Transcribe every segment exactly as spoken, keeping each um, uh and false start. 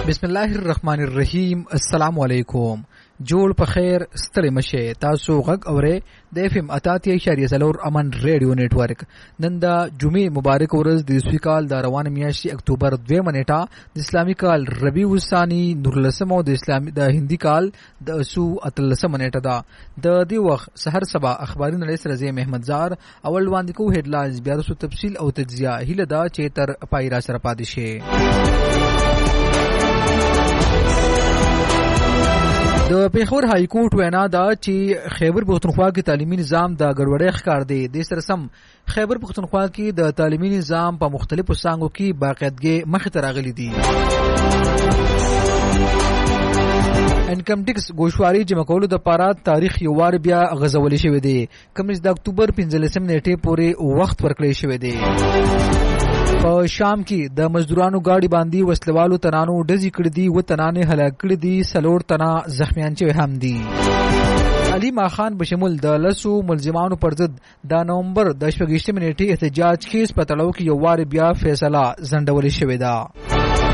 بسم الله الرحمن الرحیم. السلام علیکم. جوړ په خیر ستړي مشه. تاسو غږ اورئ د اف ام اتاتیا اشاریه څلور امن ریډیو نیټورک. نن د جمعې مبارک ورځ د اسوي کال د روان میاشتې اکتوبر دوه نیټه د اسلامي کال ربیع الثانی نورلسم او د اسلامي د هندي کال د اسو اتلسم نیټه ده. د دې وخت سحر سبا اخباري نړۍ سره زه محمد زار اول وړاندې کوو هډلاینز، بیا رسو تفصیل او تجزیه. هیله ده چې تر پای را سره پاتې شئ. د پیښور های کورټ وینا دا چې خیبر پښتونخوا کې تعلیمي نظام د ګډوډۍ ښکار دی. د سره سم خیبر پښتونخوا کې د تعلیمي نظام په مختلفو څانګو کې باقاعدګي مخې ته راغلي دي. انکم ټیکس ګوشواري جمع کولو د پاره تاریخ یو وار بیا غزولې شوی دی، کوم چې د اکتوبر پنځلسم نیټې پورې وخت ورکړی شوی دی. په شام کې د مزدورانو گاډي باندې وسلوالو تنانو ډزې کړې دي، و تنانې هلاک کړې دي، سلور تنا زخمیان شوي هم دي. علي ماخان بشمول د لسو ملزمانو پر ضد د نومبر د شپږیشتمې نیټې احتجاج کیس په تړاو کې یو وار بیا فیصله ځنډولې شوې ده.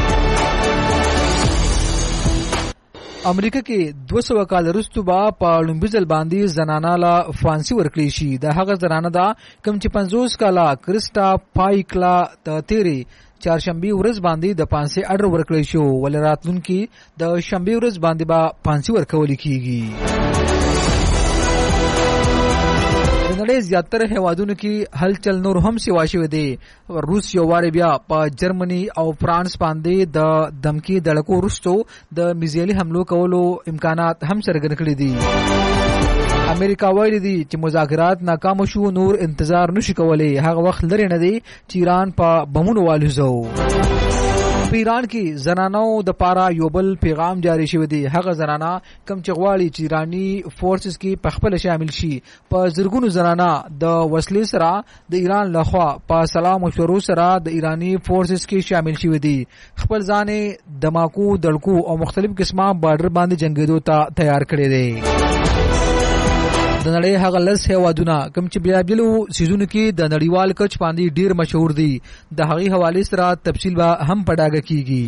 امریکا کې دوه سوه کال وروسته به په لومړي ځل باندې زنانه له فانسي ورکړی شي. د هغه زنانه ده کوم چې پنځوس کاله کرسټا پایکلا د تیرې چهارشنبې ورځ باندې د پانسي اډر ورکړی شو، ولې راتلونکي د شنبې ورځ باندې به پانسي ورکول کیږي. د نړۍ زیاتره هیوادونو کې هلچل نور هم سیوا شوی دی. روس یو وار بیا په جرمني او فرانس باندې د دمکی دړکو وروسته د میزایلي حملو کولو امکانات هم څرګند کړي دي. امریکا ویلي دي چې مذاکرات ناکام شو، نور انتظار نشي کولی. هغه وخت لري نه دی چې ایران په بمونو والوزو. په ایران کې زنانو د پاره یو بل پیغام جاری شوی دی. هغه زنانه کم چې غواړي چې ایرانی فورسز کې په خپل شامل شي. په زرګونو زنانه د وسلې سره د ایران لخوا په سلام مشورو سره د ایرانی فورسز کې شامل شوی دي. خپل ځان دماکو دړکو او مختلف قسمه بارډر باندې جنگیدو ته تیار کړی دی. د نړۍ هغه لس هیوادونه کوم چې بیا بلو سیزونو کې د نړیوال کچ باندې ډیر مشهور دي، د هغې حوالې سره تفصیل به هم په ډاګه کیږي.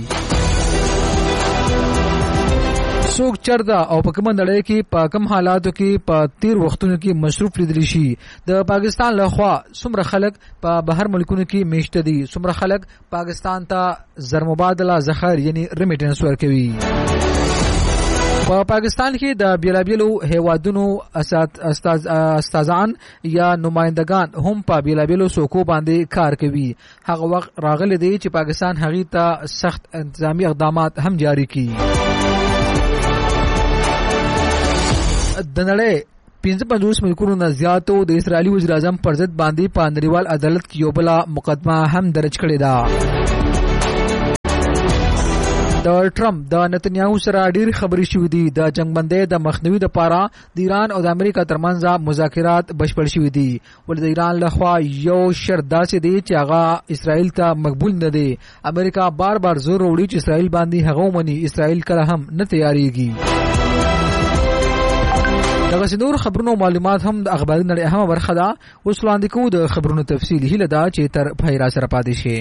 څوک چرته او په کومه نړۍ کې په کوم حالاتو کې په تیر وختونو کې مصروف لیدلی شي. د پاکستان لخوا څومره خلک په بهر ملکونو کې میشته دي، څومره خلک پاکستان ته زرمبادله ذخایر یعنی ریمیټنس ورکوي. په پاکستان کې د بیلابیلو هیوادونو استادان یا نمائندگان هم په بیلابیلو څوکو باندې کار کوي. هغه وخت راغلی دی چې پاکستان هغې ته سخت انتظامی اقدامات هم جاری کړي. د نړۍ پنځه پنځوس ملکونو نه زیاتو د اسرائیلي وزیر اعظم پر ضد باندې په نړیوال عدالت کې یو بله مقدمه هم درج کړې ده. د ټرمپ د نتنیاهو سره ډېر خبرې شوې دي. د جنګبندۍ د مخنیوي لپاره د ایران او د امریکا ترمنځ مذاکرات بشپړ شوي دي، ولې د ایران لخوا یو شرط داسې دی چې هغه اسرائیل ته مقبول نه دی. امریکا بار بار زور وړي چې اسرائیل باندې هغه ومني. اسرائیل کله هم نه تیاریږي. دغه نور خبرونو معلومات هم د اخباري نړۍ اهمه برخه ده. اوس وړاندې کوو د خبرونو تفصیل. هیله ده چې تر پای را سره پاتې شئ.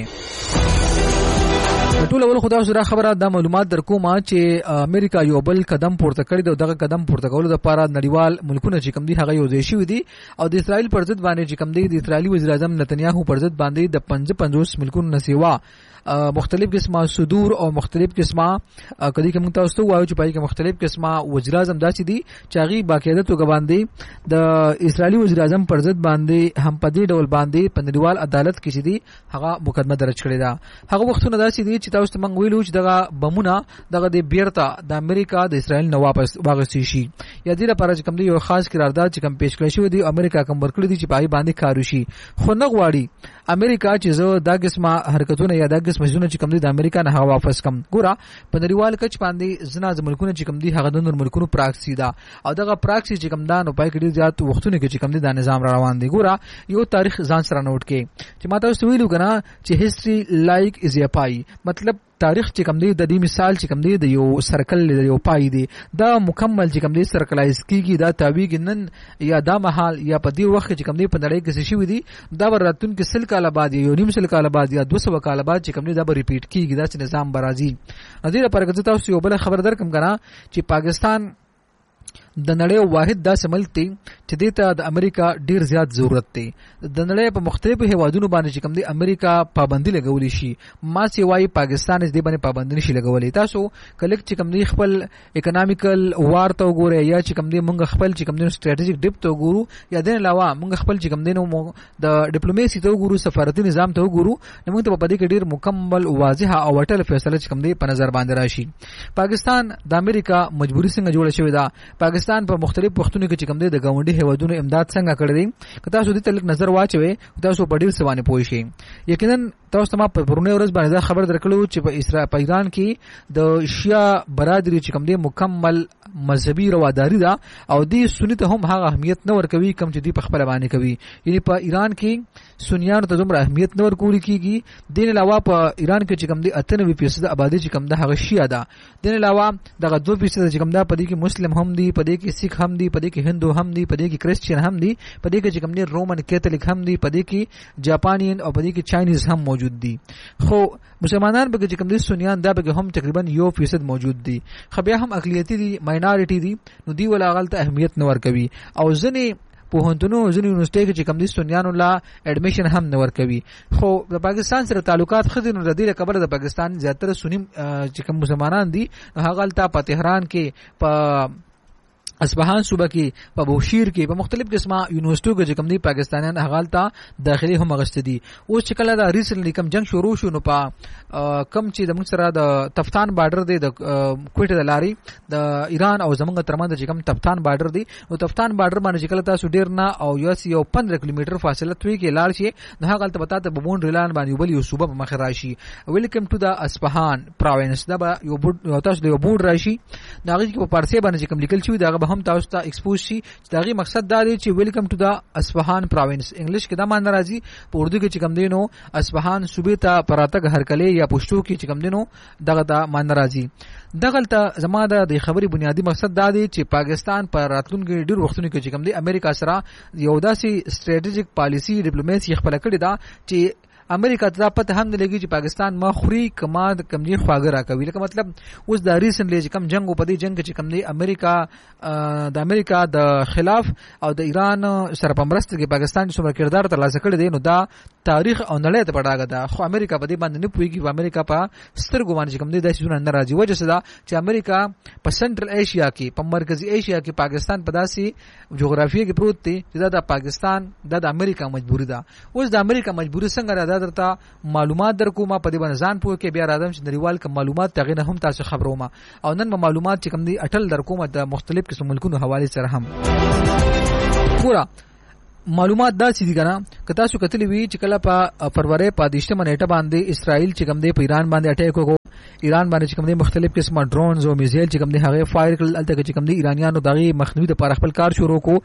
ټول اول خدا سره خبره د معلومات در کومه چې امریکا یو بل قدم پورته کړی دی. دغه قدم پورته کولو لپاره نړیوال ملکونه چې کوم دي هغه یو ځای شوي دي او د اسرائیل پر ضد باندې چې کوم دی د اسرائیلي وزیر اعظم نتنیاهو پر ضد باندې د پنځه پنځوس ملکونو نه سیوا مختلف قسمه صدور او مختلف قسمه کدی کوم تاسو ته وایو چې پای کې مختلف قسمه وزیر اعظم داسې دي چې هغه باقاعده توګه باندې د اسرائیلي وزیر اعظم پر ضد باندې هم په دې ډول باندې په نړیوال عدالت کې چې دي هغه مقدمه درج کړې ده. هغه وختونه داسې دي چې تاسو ته موږ ویلو چې دغه بمونه دغه د بیرته د امریکا د اسرائیل نه واپس واغستې شي. یا دې لپاره چې کوم دی یو خاص قرارداد چې کوم پیش کړی شوی دی امریکا کوم ورکړی دی چې پای باندې کار وشي. خو نه غواړي امریکا چې زه دا قسمه حرکتونه یا دا قسمه ځونه چې کوم دي د امریکا نه هغه واپس کم. ګوره په نړیوال کچ باندې ځنه د ملکونو چې کوم دي هغه د نور ملکونو پراکسی ده او دغه پراکسی چې کوم دا نو پای کې زیات وختونه کې چې کوم دي دا نظام را روان دي. ګوره یو تاریخ ځان سره نوٹ کې چې ماته اوس ویلو کنه چې هیستوري لایک از ا پای، مطلب تاریخ چې کوم دی د دې مثال چې کوم دی د یو سرکل د یو پای دی دا مکمل چې کوم دی سرکلایز کیږي دا تاویږي نن یا دا محال یا په دې وخت چې کوم دی په نړۍ کې څه شوی دی دا وراتون کې سل کال بعد یو نیم سل کال بعد یا دوه سوه کال بعد چې کوم دی دا به ریپیټ کیږي دا چې نظام برازي دې لپاره چې تاسو یو بل خبر درکم کنه چې پاکستان د نړۍ واحد داسې ملک دی چې دې ته د امریکا ډیر زیات ضرورت دی د نړۍ په مختلفو هیوادونو باندې چې کوم دی امریکا پابندي لګولې شي ما سی وايي پاکستان دې باندې پابندي نشي لګولې تاسو کله چې کوم دی خپل اکونومیکل وار ته وګورئ یا چې کوم دی موږ خپل چې کوم دی سټریټیجیک ډیپ ته وګورو یا د علاوه موږ خپل چې کوم دی نو د ډیپلوماسي ته وګورو سفارتي نظام ته وګورو نو موږ ته په دې کې ډیر مکمل واضحه او وټل فیصله چې کوم دی په نظر باندې راشي پاکستان د امریکا مجبوری څنګه جوړه شوې ده پاکستان په مختلف وختونو کې چې کوم دی د گاونډي هیوادونو امداد څنګه کړی دی که تاسو دې تلک نظر واچوي تاسو په ډیر سوانه پوه شئ یقینا تاسو ته په پرونه ورځ باندې خبر درکړو چې په اسرائیل په ایران کې د شیا برادری چې کوم دی مکمل مذهبي رواداری ده او دې سنی ته هم هغه اهمیت نه ورکوي کوم چې دی په خپل باندې کوي یعنی په ایران کې سنیانو ته دومره اهمیت نه ورکول کیږي دین علاوه په ایران کې چې کوم دی اته نوي فیصد آبادی چې کوم ده هغه شیا ده دین علاوه دغه دوه فیصد چې کوم ده په دې کې مسلم هم دي په دې کې سیک هم دي په دې کې هندو هم دي په دې کې کرسچین هم دي په دې کې چې کوم دی رومن کیتھولک هم دي په دې کې جاپانین او په دې کې چاینیز هم موجود دي خو مسلمانان به چې کوم دي سنیان دا به هم تقریبا یو فیصد موجود دي خو بیا هم اقلیتی دي ماینورټی دي نو دی ولا غلطه اهمیت نه ورکوي او ځنې پوهنتونو ځنې یونیورسيټي کې چې کوم دي سنیانو لا اډمیشن هم نه ورکوي خو د پاکستان سره تعلقات خدي نو د دې کبر د پاکستان زیاتره سنی چې کوم مسلمانان دي هغه غلطه په تهران کې په اصفهان صوبه کې په بوشیر کې په مختلف قسمه یونیورسيټو کې کوم دي پاکستانیان هغالتا داخلي هم غشت دي اوس چې کله دا ریسنټلی کوم جنگ شروع شو نو په کم چې د موږ سره د تفتان بارډر دی د کوټه د لاري د ایران او زمونږ ترمنځ چې کوم تفتان بارډر دی او تفتان بارډر باندې چې کله تاسو ډیر نه او یو یو پندرہ کیلومتر فاصله توي کې لار شي نو هغه ته پتا ته بمون ریلان باندې بل یو صوبه په مخ راشي ویلکم ټو د اصفهان پروینس دا به یو تاسو د یو بورډ راشي دا هغه کې په پارسي باندې کوم لیکل شوی دا هم تاسو ته ایکسپوز شي چې داغي مقصد دا دی چې ویلکم ټو د اصفهان پروینس انګلیش کې دا معنی راځي په اردو کې چې کوم دینو اصفهان صوبې ته پراتګ هرکلې یا پښتو کې چې کوم دینو دغه دا معنی راځي دغلته زما د خبري بنیادی مقصد دا دی چې پاکستان پر راتلونکي ډیر وختونو کې چې کوم دی امریکا سره یو داسې سټریټیجیک پالیسی ډیپلوماسي خپل کړی دا چې امریکا ته پته هم نه لګي چې پاکستان ما خوري کما د کمزې خواګه را کوي لکه مطلب اوس د ریسنټلی چې کم جنگ په دې جنگ چې کم دی امریکا د امریکا د خلاف او د ایران سره په مرسته کې پاکستان څومره کردار ترلاسه کړی دی نو دا تاریخ او نړۍ ته پټاګه ده خو امریکا په دې باندې نه پوهیږي په امریکا په سترګو باندې کوم دی د شونه نه راځي وجه څه ده چې امریکا په سنټرل ایشیا کې په مرکزی ایشیا کې پاکستان په داسې جغرافیه کې پروت دی چې دا د پاکستان د امریکا مجبوری ده اوس د امریکا مجبوری څنګه را درته معلومات درکو ما په دې باندې ځان پوه کې بیا راځم چې نړیوال کوم معلومات تغه نه هم تاسو خبروم او نن معلومات چې کوم دي اٹل درکو د مختلف قسم ملکونو حواله سره هم پورا معلومات دا سې دي کنه که تاسو کتلی وی چې کله په فروری په دیشته منېټه باندې اسرائیل چې کوم دی په ایران باندې اٹیک وکړو ایران باندې چې کوم دی مختلف قسمه ډرونز او میزایل چې کوم دی هغه فایر کړل الته چې کوم دی ایرانیانو دغه مخنیوي د پر خپل کار شروع کو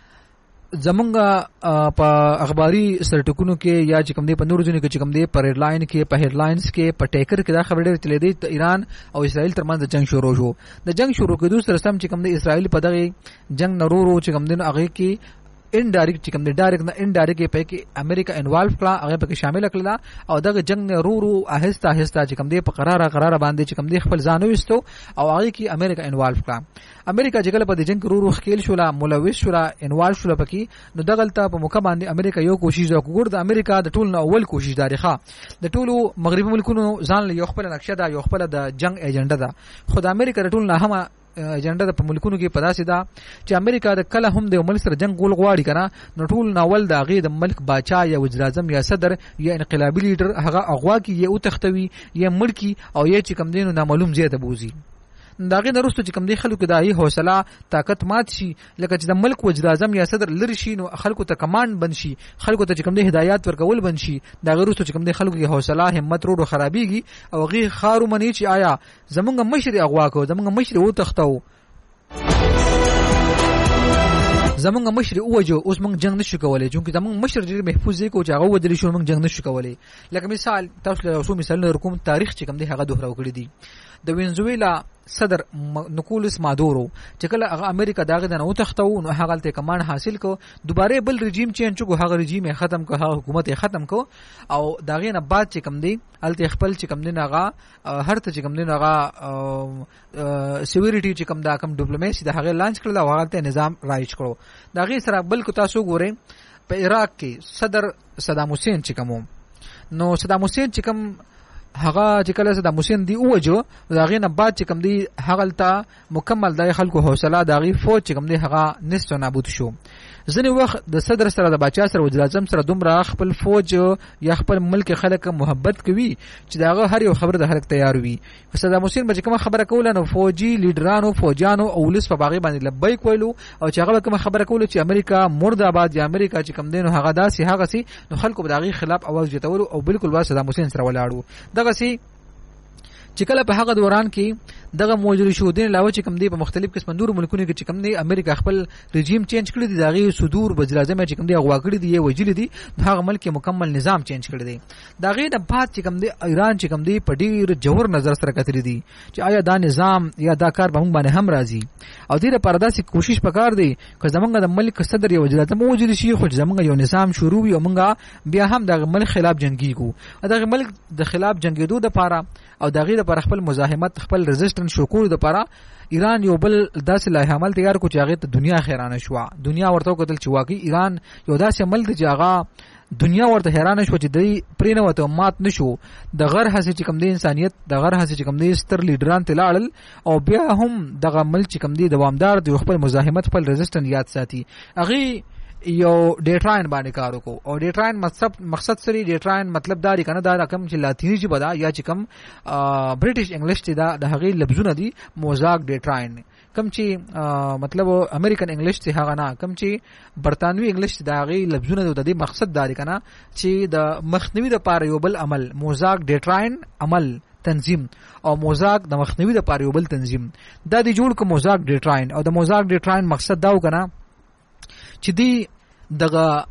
زمونږ په اخباري سرټکونو کې یا چې کوم دی په نورو ځینو کې چې کوم دی په هډ لاین کې په هډ لاینز کې په ټیکر کې دا خبره ډېره چلې دی چې ایران او اسرائیل ترمنځ جنگ شروع شو د جنگ شروع کېدو سره سم چې کوم دی اسرائیل په دغه جنگ نورو چې کوم دی هغه کې انډایرکټ چې کوم دی ډایرکټ نه انډایرکټ په کې امریکا انوالو کړه هغه په کې شامل کړل او دغه جنگ نه رو رو آهسته آهسته چې کوم دی په قراره قراره باندې چې کوم دی خپل ځان وستو او هغه کې امریکا انوالو کړه امریکا چې کله په دې جنگ رو رو خېل شولا ملوث شولا انوالو شولا پکې نو دغلته په موقع باندې امریکا یو کوشش وکړ د امریکا د ټول نو اول کوشش داري ښه د ټولو مغربي ملکونو ځان له یو خپل نقشه دا یو خپل د جنگ ایجنډا ده خو د امریکا د ټول نه هم ایجنډا په ملکونو کې پداسې ده چې امریکا د کله هم د ملک سره جنگ کول غواړي کنه نو ټول ناول د هغه د ملک باچا یا وزیر اعظم یا صدر یا انقلابي لیډر هغه اغوا کې یا او تختوي یا ملکی او یا چې کم دینو نامعلوم ځای ته بوزي داغه نرسته چې کم دی خلکو دای حوصله طاقت مات شي لکه چې د ملک وزیر اعظم یا صدر لری شي نو خلکو ته کمانډ بن شي خلکو ته چې کم دی هدایت ورکول بن شي داغه نرسته چې کم دی خلکو کې حوصله همت روړو خرابيږي او غي خارو منی چې آیا زمونږ مشر اغوا کو زمونږ مشر و تختو زمونږ مشر اوجو اوس موږ جنگ نشو کولای چونکه زمونږ مشر ډیر محفوظ دی کو چې هغه ودرې شو موږ جنگ نشو کولای. لکه مثال تاسو له اوسو مثال کوم تاریخ چې کوم دی هغه دوهراو کړی دی. د وینزویلا صدر نکولس مادورو چې کله هغه امریکا داغه د نو تختو نو هغه ته کمانډ حاصل کو دوباره بل رژیم چینج کو هغه رژیم ختم کو هغه حکومت ختم کو او داغه نه بعد چې کم دی الته خپل چې کم دی هغه هر ته چې کم دی هغه سیوریټي چې کم دا کم ډیپلوماسي د هغه لانچ کړل او هغه ته نظام رایج کړو. داغه سره بل کو تاسو ګورئ په عراق کې صدر صدام حسین چې کوم نو صدام حسین چې کوم هغه چې کله صدام حسین دی اوجو داغه نه بعد چې کوم دی هغه ته مکمل د خلکو حوصله داغي فوج چې کوم دی هغه نست نابود شو. ځنې وخت د صدر سره د بچا سره وزیر اعظم سره دومره خپل فوج یا خپل ملک خلک محبت کوي چې داغه هر یو خبر د خلک تیار وي. صدام حسین به کوم خبره کوله نو فوجي لیډرانو فوجانو او لس په باغی باندې لبیک ویلو او چې هغه کوم خبره کوله چې امریکا مرد آباد یا امریکا چې کوم دین هغه داسې هغه سي نو خلکو به داغي خلاف اواز جوړول او بالکل وا صدام حسین سره ولاړو. دغه سي چې کله په هغه دوران کې دغه موجود شو دین علاوه چې کوم دی په مختلف قسم نور ملکونو کې چې کوم دی امریکا خپل رژیم چینج کړی دی داغه صدور وزیر اعظم چې کوم دی غوا کړی دی وجلی دی هغه ملک مکمل نظام چینج کړی دی. داغه د بعد چې کوم دی ایران چې کوم دی په ډیر جوهر نظر سره کتلی دی چې آیا دا نظام یا دا کار به موږ باندې هم راځي او دې لپاره داسې کوشش وکړ دی چې زمونږ د ملک صدر یو وزیر اعظم موجود شي خو زمونږ یو نظام شروع وي او موږ بیا هم دغه ملک خلاف جنگي کو دغه ملک د خلاف جنگیدو د لپاره او دغه لپاره خپل مزاحمت خپل ريزिस्टेंस شکور د لپاره ایران یو بل داسې لایحه عمل تیار کو چې هغه ته دنیا خیرانه شو. دنیا ورته کتل چې واقعي ایران یو داسې عمل دی چې هغه دنیا ورته حیرانه شو چې دی پرینه وته مات نشو د غر هڅه چې کوم دی انسانيت د غر هڅه چې کوم دی ستر لیډران تلاړل او بیا هم دغه ملک چې کوم دی دوامدار دی خپل مزاحمت خپل ريزिस्टेंस یاد ساتي. هغه یو ډیټراین باندې کار وکړو او ډیټراین مطلب مقصد سری ډیټراین مطلب دا کنه دا رقم چې لاتینی ژبه دا یا چې کوم برټیش انګلیش ته دا د هغې لفظونه دي موزاک ډیټراین کم چې مطلب امریکن انګلیش ته هغه نه کم چې برتانوي انګلیش ته دا هغې لفظونه د دې مقصد دا کنه چې د مخنیوي د پاره یو بل عمل موزاک ډیټراین عمل تنظیم او موزاک د مخنیوي د پاره یو بل تنظیم دا دی جوړ کو موزاک ډیټراین او د موزاک ډیټراین مقصد دا وکنه چې دی دغه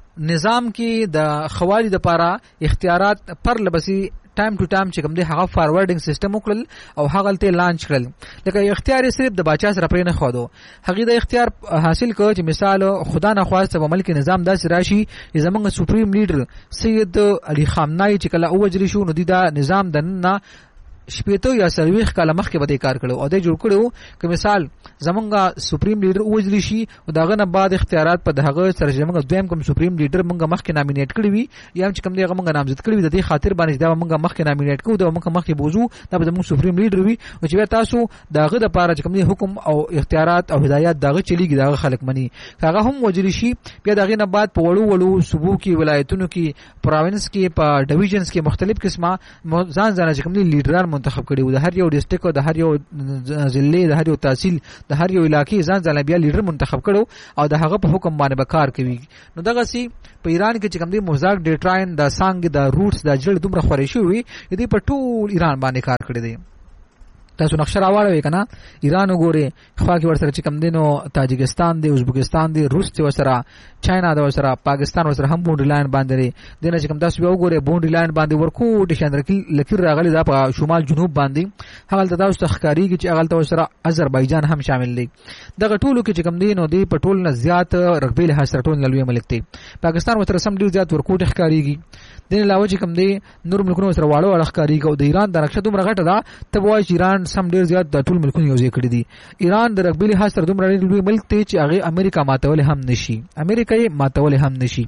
نظام کې د خوالي د پاره اختیارات پر لبسي ټایم ټو ټایم چې کوم دی هغه فارورډینګ سیستم وکړل او هغه ته لانچ کړل. لکه اختیار صرف د بچا سره پرې نه خو دو هغه د اختیار حاصل کړ چې مثال خدا نه خواسته په ملک نظام داسې راشي چې زمونږ سپریم لیډر سید علي خامنای چې کله اوجري شو نو د نظام د نه شپېته یا سرویخ کاله مخکې به کار کړو او د جوړ کړو که مثال زمونږ سپریم لیډر وجلی شي او داغه نه بعد اختیارات په دغه سره زمونږ دویم کوم سپریم لیډر مونږ مخکې نامینیټ کړی وي یا چې کوم دی هغه مونږ نامزد کړی وي د دې خاطر باندې دا مونږ مخکې نامینیټ کوو دا مونږ مخکې بوزو دا به زمونږ سپریم لیډر وي او چې تاسو داغه د پاره چې کوم دی حکم او اختیارات او هدایت داغه چلیږي داغه خلک مني هغه هم وجلی شي بیا داغه نه بعد په وړو وړو صوبو کې ولایتونو کې پروینس کې په ډیویژنز کې مختلف قسمه ځان ځان چې کوم دی لیډران منتخب کړي و د هر یو ډیسټریکټ او د هر یو ضلع د هر یو تحصیل د هر یو علاقې ځان ځان بیا لیډر منتخب کړو او د هغه په حکم باندې به کار کوي. نو دغه سي په ایران کې چې کوم دی موزاک ډیټراین د سانګ د روټس د جړ دومره خوري شوی دې په ټول ایران باندې کار کړی دی. تاسو نقشه راوړی کنه ایران وګوره خوا کې ورسره چې کم دینو تاجکستان دی ازبکستان دی روس دی ورسره چاینا دی ورسره پاکستان ورسره هم بونډ لاین باندې دینه چې کم تاسو وګوره بونډ لاین باندې ورکو د شاندرکی لکیر راغلی دا په شمال جنوب باندې هغه د تاسو تخکاری کې چې هغه ورسره آذربایجان هم شامل دی. دغه ټولو کې چې کم دینو دی په ټول نه زیات رقبې له حسرت ټول لوی ملک دی. پاکستان ورسره سم ډیر زیات ورکو تخکاریږي دین علاوه چې کم دی نور ملکونو سره واړو اړخکاریږي او د ایران د نقشه دومره غټه ده ته وایي چې ایران سم ډیر زیات د ټول ملکونو یوځای کړی دي. ایران د رقبې له حسرت دومره لوی ملک دی چې هغه امریکا ماتول هم نشي امریکا یې ماتول هم نشي.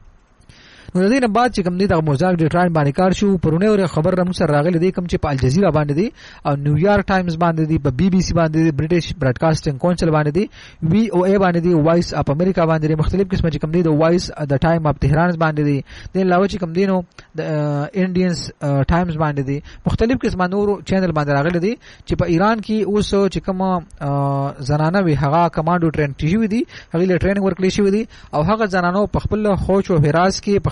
نو د دې نه بعد چې کوم دی د موزاک ډیټراین باندې کار شو پرونه اور خبر رم سره راغلی دی کوم چې په الجزیره باندې دی او نیویارک ټایمز باندې دی په بي بي سي باندې دی برټیش براډکاسټینګ کونسل باندې دی وی او ای باندې دی وایس اپ امریکا باندې دی مختلف قسمه چې کوم دی د وایس د ټایم اپ تهران باندې دی د علاوه چې کوم دی نو د انډینز ټایمز باندې دی مختلف قسمه نور چینل باندې راغلی دی چې په ایران کې اوس چې کوم زنانه وی هغه کمانډو ټرین شوی دی هغه له ټریننګ ورکړی شوی دی او هغه زنانو په خپل خوچ او هراس کې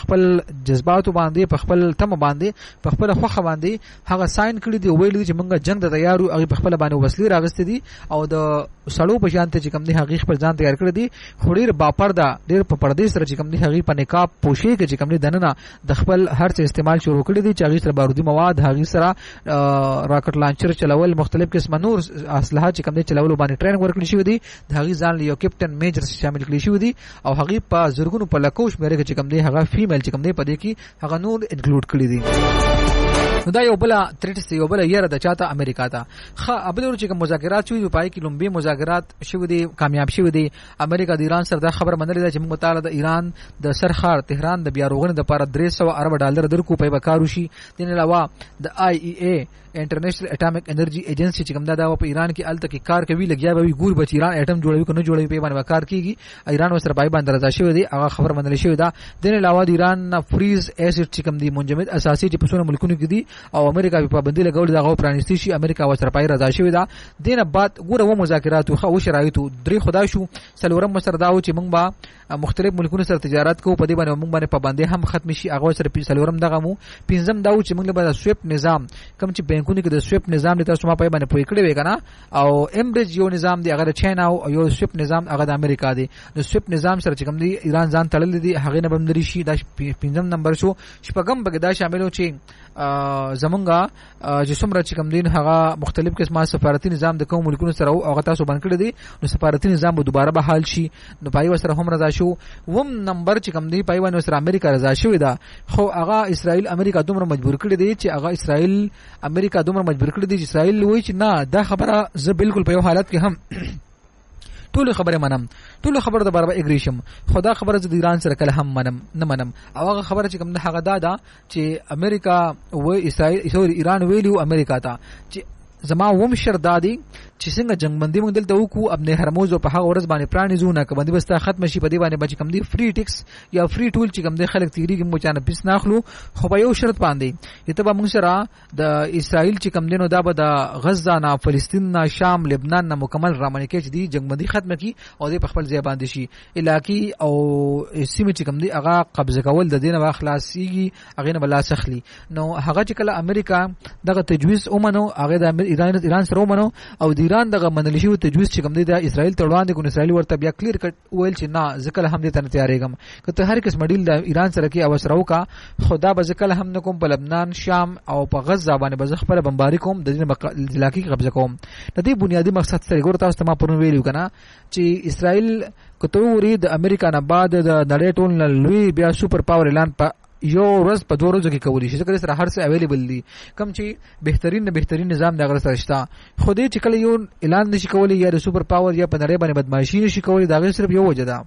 خپل جذباتو باندې په خپل تم باندې په خپل خوخه باندې هغه ساين کړی دی ویل دي چې موږ جنگ ته تیار یو هغه په خپل باندې وسلې راغستې دي او د سړو په شان ته چې کوم دی هغه خپل ځان تیار کړی دي خو ډیر باپردا ډیر په پردې سره چې کوم دی هغه په نقاب پوشي کې چې کوم دی دننه د خپل هر څه استعمال شروع کړی دي چې هغه سره بارودي مواد هغه سره راکټ لانچر چلول مختلف قسم نور اسلحه چې کوم دی چلول باندې ټریننګ ورکړی شوی دی د هغه ځان یو کیپټن میجر شامل کړی شوی دی او هغه په زرګونو په لکوش مېره چې کوم دی هغه فیمیل چې کوم دی په دې کې هغه نور انکلوډ کړی دي نو دا یو بل تریټس یو بل یره د چاته امریکا ته خا ابل چې کوم مذاکرات شوي په پای کې لومبي مذاکرات شوي دي کامیاب شوي دي امریکا د ایران سره دا خبر منلې ده چې موږ تعالی د ایران د سرخار تهران د بیا روغنې د لپاره درې سوه ارب ډالر درکو په وکارو شي د نه علاوه د آی ای ای انټرنیشنل اټامیک انرژي ایجنسی چې کوم دا په ایران کې الته کې کار کوي لګیا به ګور بچ ایران اټم جوړوي کنه جوړوي په باندې کار کیږي ایران وسره پای باندې راځي شوی دی هغه خبر منل شوی دا د نه علاوه د ایران فریز ایسډ چې کوم دی منجمد اساسي چې په څونه ملکونو کې دي او امریکا په پابندي لګول دا غو پرانیستی شي امریکا وسره پای راځي شوی دا دینه بعد ګوره و مذاکرات او شرایطو درې خدا شو سلورم مسر داو چې موږ با مختلف ملکونو سره تجارت کوو په دې باندې موږ باندې پابندي هم ختم شي هغه سره سلورم دغه مو پنځم داو چې موږ به سویپ نظام کوم چې بانکونو کې د سویپ نظام د تاسو ما په باندې پوي کړی وی کنه او امبرج یو نظام دی هغه چاینا او یو سویپ نظام هغه د امریکا دی نو سویپ نظام سره چې کوم دی ایران ځان تړل دي هغه نه بمدري شي دا پنځم نمبر شو شپږم بګدا دا شامل چې زمونږه چې څومره چې کوم دین هغه مختلف قسمه سفارتي نظام د کوم ملکونو سره او هغه تاسو باندې کړی دي نو سفارتي نظام به دوباره به حال شي نو پای وسره هم رضا شو وم نمبر چې کوم دی پای باندې سره امریکا رضا شوی دا خو هغه اسرائیل امریکا دومره مجبور کړی دی چې هغه اسرائیل امریکا دومره مجبور کړی دی چې اسرائیل وایي چې نه دا خبره زه بالکل په یو حالت کې هم ټول خبره منم ټول خبره د برابر اګریشم خدا خبره د ایران سره کله هم منم نه منم او هغه خبره چې کوم هغه دا ده چې امریکا و اسرائیل ایران ویلو امریکا ته چې زما وم شر دادی چې څنګه جنگبندي موږ دلته وکړو ابن هرموز په هغه ورځ باندې پرانی زونه ک باندې بستا ختم شي په دې باندې بچ کم دی فری ټیکس یا فری ټول چې کم دی خلک تیریږي مو چانه پیس ناخلو خو په یو شرط باندې یته به موږ سره د اسرائیل چې کم دینو دا به د غزه نه فلسطین نه شام لبنان نه مکمل رامنکه چې دی جنگبندي ختم کی او دې په خپل ځای باندې شي علاقي او سیمه چې کم دی هغه قبضه کول د دینه واخلاصيږي هغه نه بلا سخلی نو هغه چې کله امریکا دغه تجویز اومنو هغه د ایران ایران سره ومنو او د ایران دغه منل شو تجویز چې کوم دی د اسرائیل ته وړاندې کو اسرائیل ورته بیا کلیر کټ ویل چې نه ځکه هم دې ته تیارېږم کته هر کس مډیل د ایران سره کې اوسره وکا خدا به ځکه هم نکوم په لبنان شام او په غزه باندې به خپل بمباری کوم د دې علاقې قبضه کوم د دې بنیادی مقصد سره ګور تاسو ته ما پرون ویلو کنه چې اسرائیل کته ورې د امریکا نه بعد د نړۍ ټول لوی بیا سوپر پاور اعلان په یو ورځ په دوه ورځو کې کولی شي ځکه سره هر څه اویلیبل دي کم چې بهترین نه بهترین نظام د غره سره شته خو دې چې کله یو اعلان نشي کولی یا د سوپر پاور یا په نړۍ باندې بدمعشي نشي کولی دا غیر صرف یو وجه ده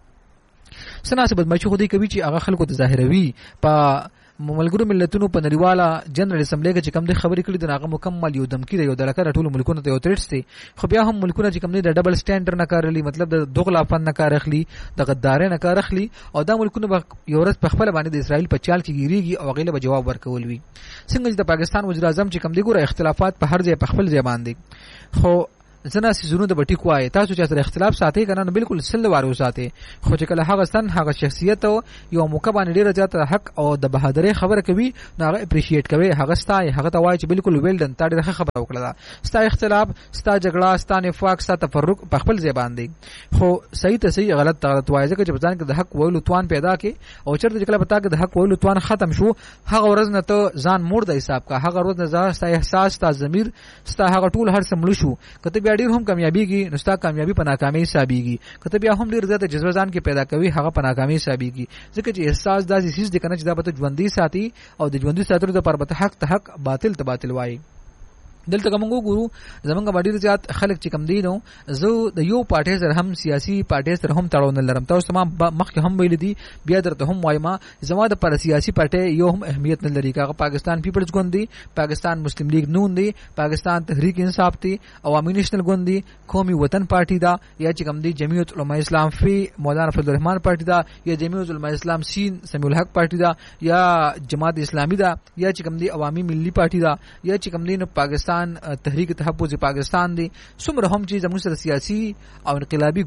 سناسه بدمعشي خو دې کوي چې هغه خلکو ته ظاهروي په ملګرو ملتونو په نړیواله جنرال اسمبلی کې چې کوم د خبرې کړي د هغه مکمل یو دمکی دی یو د لکه ټول ملکونو ته یو تریټس دی خو بیا هم ملکونه چې کوم د ډبل سټانډرډ نه کار لري مطلب د دوغلا فن نه کار اخلي د غدارۍ نه کار اخلي او دا ملکونه به یو ورځ په خپل باندې د اسرائیل په چال کې ګیریږي او غیله به جواب ورکول وي څنګه چې د پاکستان وزیر اعظم چې کوم دی ګوره اختلافات په هر ځای په خپل ځای باندې خو زنا سيزونو د بټی کوای تاسو چې سره اختلاف ساتي کنه بالکل سل وارو ساتي خو چې کله هغه ستن هغه شخصیت یو موقع باندې ډیره زیاته حق او د بهادرۍ خبره کوي نو هغه اپریشیټ کوي هغه ستای هغه ته وایي چې بالکل ویل ډن تا ډیره خبره وکړه ستا اختلاف ستا جګړه ستا نفاق ستا تفرق په خپل ځای باندې خو صحیح ته صحیح غلط غلط وایي ځکه چې ځان کې د حق ویلو توان پیدا کې او چرته چې کله پتا کې د حق ویلو توان ختم شو هغه ورځ نه ته ځان مور د حساب کا هغه ورځ نه ځا ستا احساس ستا ضمیر ستا هغه ټول هر څه مړ شو کته بیا ډیر هم کامیابی نو ستا کامیابی په ناکامۍ حسابيږي کته بیا هم ډیر زیاته جذبه ځان کې پیدا کوي هغه په ناکامۍ حسابيږي ځکه چې احساس داسې چیز د کنه چې دا به ژوندۍ ساتي او د ژوندۍ ساتلو د پربته حق ته حق باطل ته باطل وایي دلته کومو ګورو زمونږ باندې زیات خلک چې کم دي نو زه د یو پارټي سره هم سیاسي پارټي سره هم تړاو نه لرم تاسو ما مخکې هم ویل دي بیا درته هم وایم زما د پر سیاسي پارټي یو هم اهمیت نه لري کاغه پاکستان پیپلز ګوند دي پاکستان مسلم لیگ نون دي پاکستان تحریک انصاف دي عوامي نېشنل ګوند دي قومي وطن پارټي دا یا چې کم دي جمعیت علماء اسلام فی مولانا فضل الرحمن پارټي دا یا جمعیت علماء اسلام سین سمیع الحق پارټي دا یا جماعت اسلامي دا یا چې کم دي عوامي ملي پارټي دا یا چې کم دي نو پاکستان پاکستان تحریک تحفظ پاکستان دی څومره هم چې زموږ سره سیاسي او انقلابي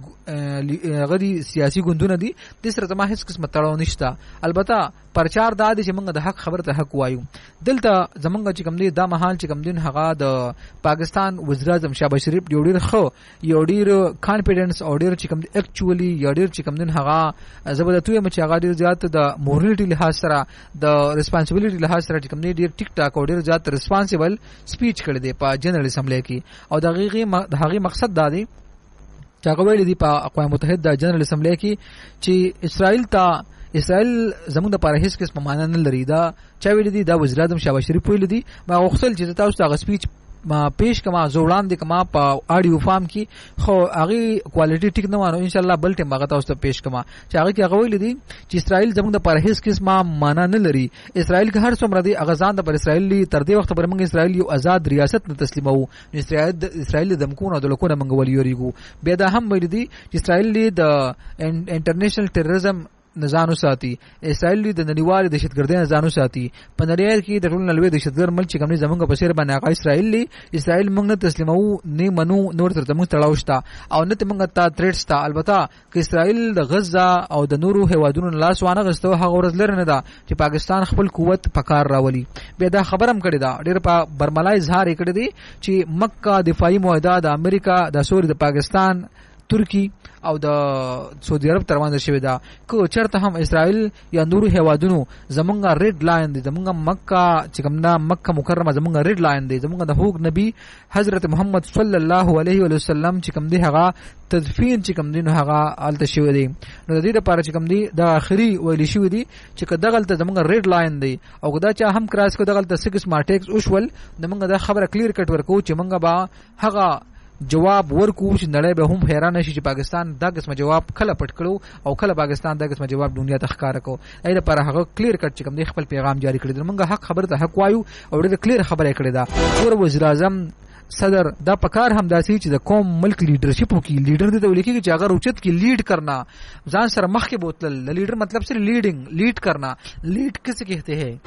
غدي سیاسي ګوندونه دي د سره زما هیڅ قسمه تړاو نشته. البته پرچار دا دی چې موږ د حق خبره ته حق وایو. دلته زمونږ چې کوم دی دا مهال چې کوم دین هغه د پاکستان وزیر اعظم شهباز شریف یو ډیر خو یو ډیر کانفیډنس او ډیر چې کوم دی اکچولی یو ډیر چې کوم دین هغه زبردستوي مچ هغه ډیر زیات د مورالټي لحاظ سره د ریسپانسیبিলিټي لحاظ سره چې کوم دی ډیر ټیک ټاک او ډیر زیات ریسپانسیبل سپیچ کړی دی په جنرال اسمبلی کې. او د هغه د هغه مقصد دا دی چې هغه ویل دی په اقوام متحده جنرال اسمبلی کې چې اسرائیل ته اسرائیل زموږ د پاره هیڅ قسم معنا نه لري. دا چا ویل دي دا وزیر اعظم شهباز شریف ویل دي. ما غوښتل چې تاسو ته سپیچ ما پیش کما زوړان دي کما په اډیو فارم کې خو هغه کوالټي ټیک نه وانه ان شاء الله بل ټیم هغه تاسو ته پیش کما چې هغه کې هغه ویل دي چې اسرائیل زموږ د پاره هیڅ قسم معنا نه لري. اسرائیل که هر څومره دي اغزان د پر اسرائیل تر دې وخت پر موږ اسرائیل یو آزاد ریاست نه تسلیمو. اسرائیل اسرائیل د دمکونه د لکونه منګ وليوريګو. بیا دا هم ویل دي چې اسرائیل د انټرنیشنل ټیرریزم نزانو ساتي. اسرائیل د نړیوال دهشتګردۍ نزانو ساتي. په نړۍ کې د ټول نړۍ دهشتګر ملک چې کومې زمونږ په سیر باندې هغه اسرائیل اسرائیل موږ نه تسلیمو نه منو نور تر موږ تړاو شته او نه موږ ته تریټ شته. البته که اسرائیل د غزه او د نورو هیوادونو لاس وانه غستو هغه ورځ لرنه ده چې پاکستان خپل قوت پکار راولي. بیا دا خبرم کړی دا ډېر په برملای اظهار کړی دی چې مکه دفاعي معاهده د امریکا د سوري د پاکستان ترکی او د سعودي عرب تروان شوی دا کو چرته هم اسرائیل یا نورو هیوادونو زمونږه ریډ لاین دی. زمونږه مکه چې کومه مکه مکرمه زمونږه ریډ لاین دی. زمونږه د حق نبی حضرت محمد صلی الله علیه و سلم چې کوم دی هغه تدفین چې کوم دی نو هغه الته شوی دی. نو د دې لپاره چې کوم دی د اخري ویل شوی دی چې کداغل ته زمونږه ریډ لاین دی او کدا چا هم کراس کو دغل ته سکس مارټیکس اوشول زمونږه د خبره کلیر کټ ورکو چې مونږه با هغه جواب ورکو چې نړۍ به هم حیران شي چې پاکستان دا قسمه جواب کله پټ کړو او کله پاکستان دا قسمه جواب دنیا ته ښکار کړو. اې لپاره هغه کلیر کټ چې کوم دی خپل پیغام جاری کړی. موږ حق خبره ته حق وایو او ډېر کلیر خبره کړې ده. ور وزیر اعظم صدر دا پکار هم داسي چې د قوم ملک لیډرشپ وکي. لیډر دې ته ولیکي چې هغه روچت کې لیډ کرنا ځان سره مخ کې بوتل. لیډر مطلب سره لیډینګ لیډ کرنا. لیډ کیسے کہتے ہیں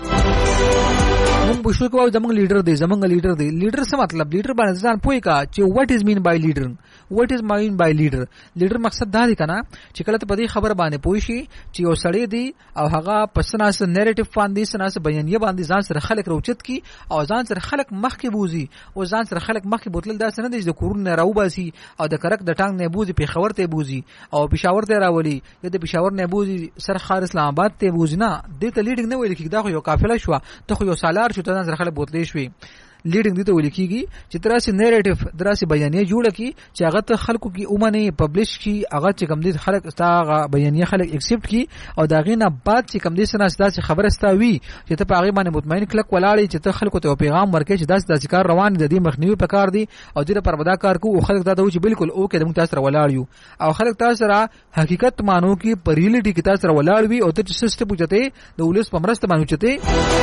موږ بشو کوو زمونږ لیډر دی زمونږ لیډر دی. لیډر څه مطلب لیډر باندې ځان پوي کا چې واټ از مین بای لیډر واټ از مین بای لیډر. لیډر مقصد دا دی کنه چې کله ته په دې خبر باندې پوي شي چې یو سړی دی او هغه پسناس نریټیو باندې سناس بیانیه باندې ځان سره خلک روچت کی او ځان سره خلک مخ کې بوزي او ځان سره خلک مخ کې بوتل. دا څنګه د کورون نه راو باسي او د کرک د ټانګ نه بوزي په خبر ته بوزي او پېښور ته راولي یا د پېښور نه بوزي سر خار اسلام آباد ته بوزي. نه دې ته لیډینګ نه ویل کېږي. دا خو یو قافله شو ته خو یو سالار شو ته ځان سره خلک بوتلې شوي. لیډینګ دې ته ویل کېږي چې تراسي نریټیو دراسي بیانیه جوړه کی چې هغه ته خلکو کې اومنه پبلش کی هغه چې کم دي خلک استاغه بیانیه خلک ایکسپټ کی او دا غینه بعد چې کم دي سنا ستاسو خبره استاوي چې ته په هغه باندې مطمئن کلک ولاړی چې ته خلکو ته پیغام ورکې چې داس داسې کار روان دي. د دې مخنیوي پکار دي او دې پر ودا کار کو او خلک دا دوی چې بالکل او کې د تاسو سره ولاړ یو او خلک تاسو سره حقیقت مانو کې په ریالټي کې تاسو سره ولاړ وي او ته چې سیستم پوجته د ولس په مرسته باندې چته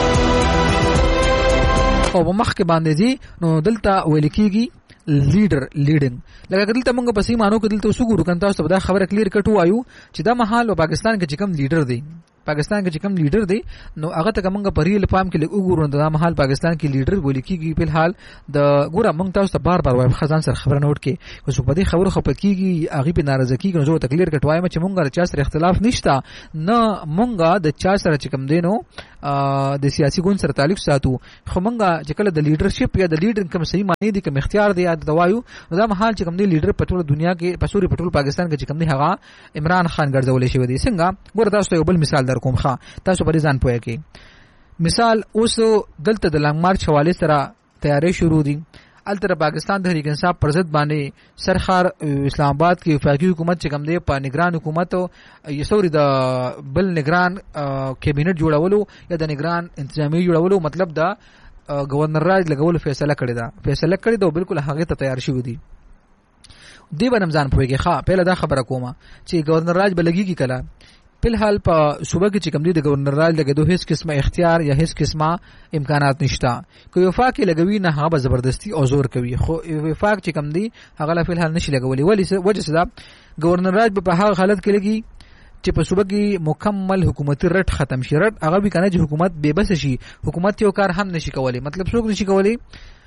او په مخ کې باندې دي. نو دلته ویل کېږي لیډر لیډینګ. لکه دلته موږ په سیمه مانو کې دلته وسګورو کنه تاسو به دا خبره کلیر کټو وایو چې دا محل په پاکستان کې چې کوم لیډر دی پاکستان کې چې کوم لیډر دی نو هغه ته موږ په ریل فارم کې وګورو دا محل پاکستان کې لیډر ویل کېږي. په حال د ګوره موږ تاسو ته بار بار وایم خزان سره خبره نوٹ کې اوس په دې خبرو خپت کېږي هغه په ناراضه کېږي. نو زه تکلیر کټوایم چې موږ چا سره اختلاف نشته نه موږ د چا سره چې کوم دینو د سیاسي ګوند سره تعلق ساتو. خو موږ چې کله د لیډرشپ یا د لیډر کوم صحیح معنی دي کوم اختیار دی د وایو دا محل چې کوم دی لیډر په ټول دنیا کې په سوري په ټول پاکستان کې چې کوم دی هغه عمران خان ګرځولې شوی دی. څنګه ګوره تاسو یو بل مثال کوم ښه تاسو پرې ځان پوهه کې مثال اوس دلته د لانګ مارچ حواله سره تیاری شروع دي. التر پاکستان د تحریک انصاف پر ضد باندې سرخار اسلام آباد کې وفاقي حکومت چې کوم دی په نگران حکومت یې سوري د بل نگران کابینټ جوړولو یا د نگران انتظامی جوړولو مطلب دا گورنر راج لګولو فیصله کړی دا فیصله کړی دا بالکل هغه ته تیار شوی دی. دی به رمضان پوهیږي ښا پهله دا خبره کومه چې گورنر راج بلګي کی کلا په حال په صوبه کې چې کوم دی د گورنر راج لګیدو هیڅ قسمه اختیار یا هیڅ قسمه امکانات نشته. کوي وفاق لګوي نه هغه زبردستی او زور کوي خو وفاق چې کوم دی هغه په حال نشي لګولي. ولی وجه څه ده گورنر راج په هغه حالت کې لګي چې په صوبه کې مکمل حکومتي رټ ختم شي. رټ هغه به کنه چې حکومت بے بس شي حکومت یو کار هم نشي کولی. مطلب څوک نشي کولی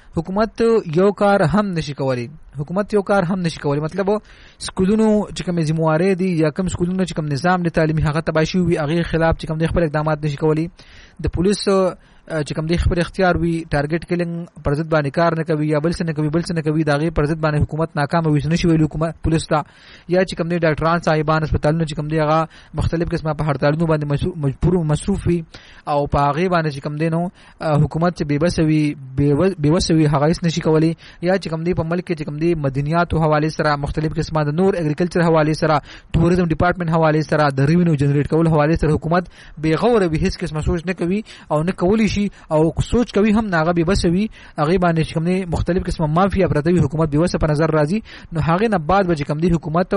حکومت یو کار هم نشي کولی حکومت یو کار هم نشي کولی مطلب سکولونو چې کوم ذمہواری دي یا کوم سکولونو چې کوم نظام د تعلیمي هغه تباشي وي هغه خلاف چې کوم د خپل اقدامات نشي کولی د پولیس چې کوم د خپل اختیار وي ټارګټ کلینګ پر ضد باندې کار نه کوي یا بل څه نه کوي بل څه نه کوي داغه پر ضد باندې حکومت ناکام وي نشي ویل حکومت پولیس ته یا چې کوم د ډاکټران صاحبان هسپتالونو چې کوم دی هغه مختلف قسمه په هړتالونو باندې مجبور مصروف وي او په هغه باندې چې کوم دی نو حکومت چې بیبس وي بیبس وي هغه هیڅ نشي کولی یا چې کوم دی په ملک کې چې کوم دی مدنیات او حواله سره مختلف قسمه د نور اګریکلچر حواله سره ټوریزم ډپارټمنټ حواله سره د ریوینیو جنریټ کول حواله سره حکومت بغور به هیڅ قسمه سوچ نه کوي او نه کولی شي او سوچ کوي هم ناغه به بس وي هغه باندې کوم نه مختلف قسمه مافیا پرتوي حکومت به وسه په نظر راځي نو هغه نه بعد به کوم دی حکومت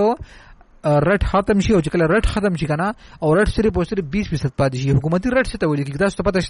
رټ ختم شي او چې کله رټ ختم شي کنه او رټ صرف او صرف بیس فیصد پاتې شي حکومتي رټ څه ته ویل کیږي تاسو ته پته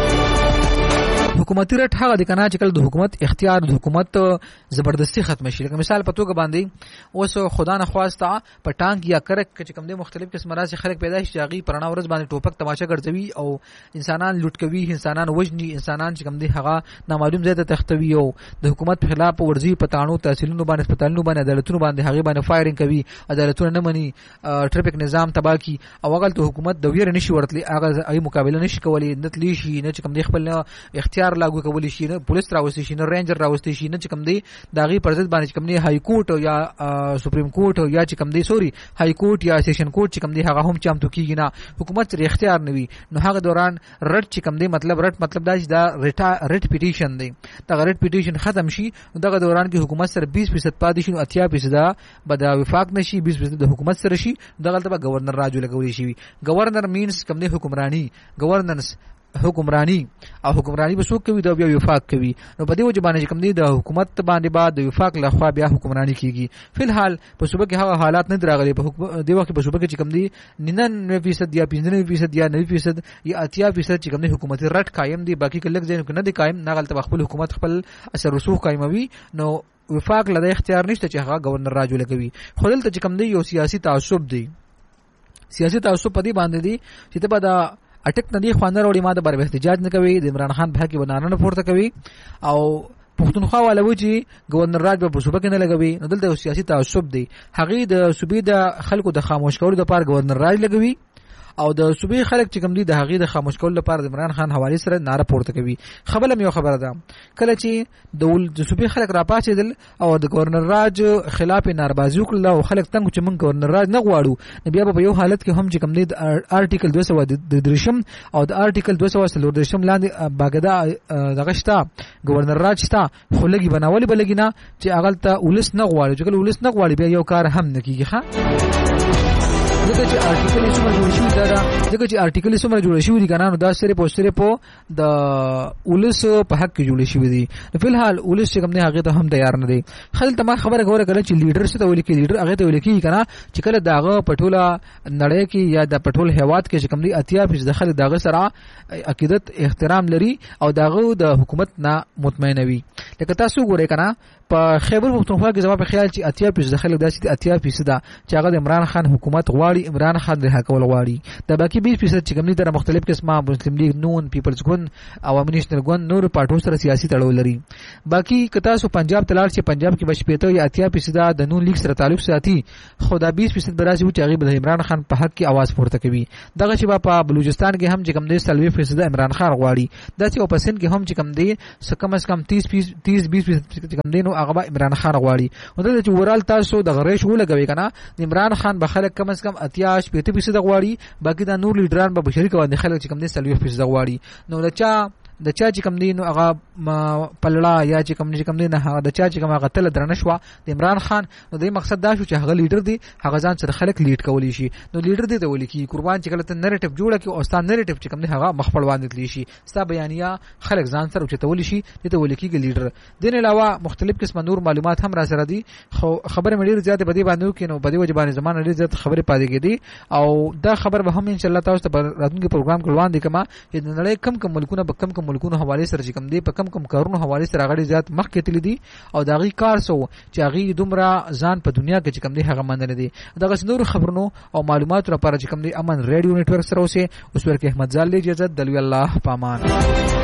شته حکومتي رټ هغه د کنه چې کله د حکومت اختیار د حکومت زبردستی ختم شي لکه مثال په توګه باندې اوس خدا نه خواسته په ټانک یا کرک چې کوم د مختلف قسم راځي خلک پیدا شي هغه پرانا ورځ باندې ټوپک تماشا ګرځوي او انسانان لوټ کوي انسانان وژني انسانان چې کوم دی هغه نامعلوم ځای ته تختوي او د حکومت په خلاف ورزي پټانو تحصیلونو باندې هسپتالونو باندې عدالتونو باندې هغه باندې فایرینګ کوي عدالتونه نه مني ټریفیک نظام تباہ کی او هغه ته حکومت د ویر نشي ورتلی هغه ای مقابله نشي کولی نتلی شي نه چې کوم دی خپل اختیار لاګو کولی شي نه پولیس راوستي شي نه رینجر راوستي شي نه چې کوم دی داغي پرځد باندې کوم دی های کورټ یا سپریم کورټ یا چې کوم دی سوري های کورټ یا سیشن کورټ چې کوم دی هغه هم چامتو کیږي نه حکومت ری اختیار نوي نو هغه دوران رټ چې کوم دی مطلب رټ مطلب دا چې دا رټ پیټیشن دی دا رټ پیټیشن ختم شي دغه دوران کې حکومت سره بیس فیصد پاتې شي او اتیا فیصد به دا وفاق نشي بیس فیصد د حکومت سره شي دغه ته گورنر راجو لګولې شي گورنر مینز کوم دی حکمرانی گورننس حکمرانی او حکمرانی به څوک کوي دا بیا وفاق کوي نو په دې وجه باندې کوم دی د حکومت باندې بعد د وفاق لخوا بیا حکمرانی کیږي فلحال په صوبه کې هغه حالات نه دراغلي په دې وخت په صوبه کې کوم دی ننانوي فیصد یا پنځه فیصد یا نوي فیصد یا اتیا فیصد چې کوم دی حکومتي رټ قائم دی باقي کله ځین کې نه دی قائم نه غلط خپل حکومت خپل اثر رسوخ قائموي نو وفاق لدی اختیار نشته چې هغه گورنر راجو لګوي خو دلته چې کوم دی یو سیاسي تعصب دی سیاسي تعصب په دې باندې دی چې ته به اټک ندی خواندر وړي ما د بر احتجاج نه کوي د عمران خان په کې ونانه پورته کوي او پښتونخوا والا و چې گورنر راج په صوبه کې نه لګوي نو دلته سیاسي تعصب دی هغه د صوبې د خلکو د خاموش کولو لپاره گورنر راج لګوي او د صوبې خلک چې کوم دي د هغه د خاموش کولو لپاره د عمران خان حواله سره ناره پورته کوي خبره مې یو خبره ده کله چې د صوبې خلک را پاتېدل او د گورنر راج خلاف ناربازي وکړه او خلک څنګه چې موږ گورنر راج نه غواړو نو بیا په یو حالت کې هم چې کوم دي د آرټیکل دوه سوه د درشم او د آرټیکل دوه سوه سلور درشم لاندې باګدا دغه شته گورنر راج شته خو لګي بناولي بلګي نه چې اغل ته ولس نه غواړي چې ولس نه غواړي بیا یو کار هم نه کیږي ښه دغه چې آرټیکل یې څومره جوړ شوی دا دغه چې آرټیکل یې څومره جوړ شوی دي کنه نو دا صرف او صرف د ولس په حق کې جوړ شوی دي نو فلحال ولس چې کوم نه هغه ته هم تیار نه دي خل ته ما خبره غوړه کړه چې لیډر څه ته ویل کې لیډر هغه ته ویل کې کنه چې کله داغه پټوله نړۍ کې یا د پټول هواد کې چې کوم دي اتیا فیصد داخله داغه سره عقیدت احترام لري او داغه د حکومت نه مطمئن وي لکه تاسو ګورئ کنه په خیبر پختونخوا کې زما په خیال چې اتیا فیصد خلک داسې اتیا فیصد چې هغه د عمران خان حکومت غواړي عمران خان رها کول غواړي د باقي بیس فیصد چې کوم دي د مختلف قسمه مسلم لیگ نون پیپلز ګوند عوامي نېشنل ګوند نور پارټو سره سیاسي تړاو لري باقي کتا سو پنجاب تلار چې پنجاب کې بشپېته یا اتیا فیصد د نون لیگ سره تعلق ساتي خو دا بیس فیصد براسي چې هغه د عمران خان په حق کې आवाज پورته کوي دغه چې په بلوچستان کې هم چې کوم دي سلوي فیصد عمران خان غواړي د چې او پسند کې هم چې کوم دي کم از کم تیس تیس بیس فیصد کوم دي نو هغه عمران خان غواړي او د چې ورال تاسو د غریش ولګوي کنه عمران خان به خلک کم از کم اتیا شپږ فیصد غواړي باقي دا نور لیډران به بشری کوي خلک چې کم دي سلوي فیصد غواړي نو لچا د چا چې کم دی نو هغه پلړه یا چې کم چې کم دی نه هغه د چا چې کم هغه تل درنه شو د عمران خان نو د مقصد دا شو چې هغه لیډر دی هغه ځان سره خلک لیډ کولی شي نو لیډر دی ته ولي کی قربان چې کله ته نریټیو جوړه کی او ستان نریټیو چې کم دی هغه مخفل باندې تلی شي ستا بیانیا خلک ځان سره چې تولی شي ته ولي کی لیډر دین علاوه مختلف قسم نور معلومات هم را سره دي خو خبره مې ډیر زیاته بدی باندې کې نو بدی وجبانه زمانه ډیر زیات خبره پاتې کېدي او دا خبر به هم ان شاء الله تاسو ته راتلونکي پروګرام کې وړاندې کما چې نړۍ کم کم ملکونه به کم کم ملکونو حواله سره کم دی په کم کم کارونو حواله سره غړي زیات مخ کې تللی دي او داغي کار سو چې هغه دومره ځان په دنیا کې چې کم دی هغه مندل دي دغه نور خبرونو او معلومات لپاره چې کم دی امن ریډیو نتورک سره اوسه اوس ورکه احمد زال له اجازه دلوي الله پامان